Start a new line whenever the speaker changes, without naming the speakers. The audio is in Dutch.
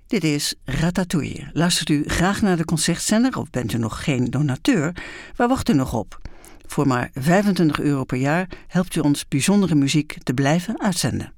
Dit is Ratatouille. Luistert u graag naar de Concertzender of bent u nog geen donateur? Waar wacht u nog op? Voor maar €25 per jaar helpt u ons bijzondere muziek te blijven uitzenden.